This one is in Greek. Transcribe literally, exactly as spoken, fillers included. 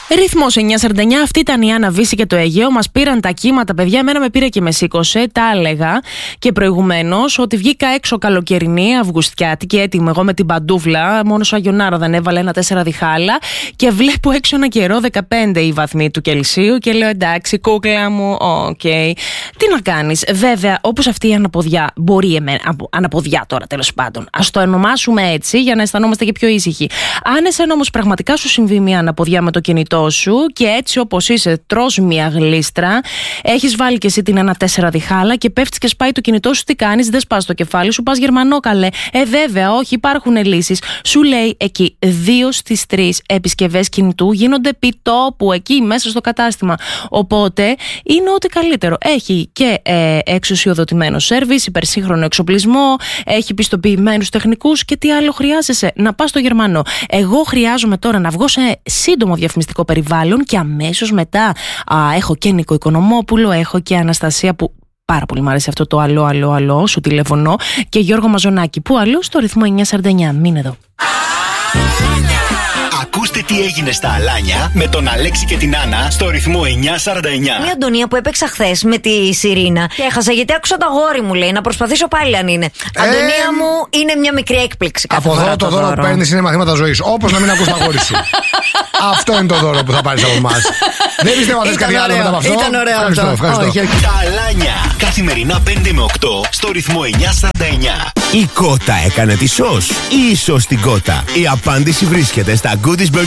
Ρυθμός εννιά σαράντα εννιά, αυτή ήταν η Άννα Βύση και το Αιγαίο. Μας πήραν τα κύματα, παιδιά. Εμένα με πήρε και με σήκωσε. Τα έλεγα και προηγουμένως ότι βγήκα έξω καλοκαιρινή, αυγουστιάτικη, έτοιμη εγώ με την παντούβλα. Μόνο ο Αγιονάρα δεν έβαλε ένα τέσσερα διχάλα. Και βλέπω έξω ένα καιρό δεκαπέντε οι βαθμοί του Κελσίου. Και λέω εντάξει, κούκλα μου, οκ. Okay. Τι να κάνεις. Βέβαια, όπως αυτή η αναποδιά, μπορεί εμένα, αναποδιά τώρα τέλος πάντων. Ας το ονομάσουμε έτσι για να αισθανόμαστε και πιο ήσυχοι. Αν εσένα όμως πραγματικά σου συμβεί μια αναποδιά με το κινητό σου και έτσι όπως είσαι τρως μια γλίστρα, έχεις βάλει και εσύ την ένα τέσσερα διχάλα και πέφτεις και σπάει το κινητό σου, τι κάνεις? Δεν σπάς το κεφάλι σου, πας Γερμανό καλέ. Ε βέβαια, όχι, υπάρχουν λύσεις. Σου λέει εκεί δύο στις τρεις επισκευές κινητού γίνονται επί τόπου εκεί μέσα στο κατάστημα. Οπότε είναι ό,τι καλύτερο. Έχει και ε, εξουσιοδοτημένο σέρβις, υπερσύγχρονο εξοπλισμό, έχει πιστοποιημένους τεχνικούς και τι άλλο χρειάζεσαι? Να πας στο Γερμανό. Εγώ χρειάζομαι τώρα να βγω σε σύντομο διαφημιστικό περιβάλλον και αμέσως μετά α, έχω και Νίκο Οικονομόπουλο, έχω και Αναστασία που πάρα πολύ μου άρεσε αυτό το αλό, αλό, αλό, σου τηλεφωνώ, και Γιώργο Μαζονάκη που αλλού στο ρυθμό εννιά σαράντα εννιά. Μείνε εδώ. Ακούστε τι έγινε στα Αλάνια με τον Αλέξη και την Άννα στο ρυθμό εννιά σαράντα εννιά. Μια Αντωνία που έπαιξα χθες με τη Σιρήνα και έχασα γιατί άκουσα το αγόρι μου, λέει, να προσπαθήσω πάλι αν είναι. Ε, Αντωνία μου, είναι μια μικρή έκπληξη. Από εδώ το δώρο που παίρνεις είναι μαθήματα ζωής. Όπως να μην ακούς το αγόρι σου. Αυτό είναι το δώρο που θα πάρεις από εμάς. Δεν πιστεύω να θες κάτι άλλο μετά από αυτό. Ήταν ωραίο αυτό. Ευχαριστώ. Τα Αλάνια. Καθημερινά πέντε με οκτώ στο ρυθμό εννιά σαράντα εννιά. Η κότα έκανε τη σως ή η σως την κότα? Η απάντηση βρίσκεται στα Goodies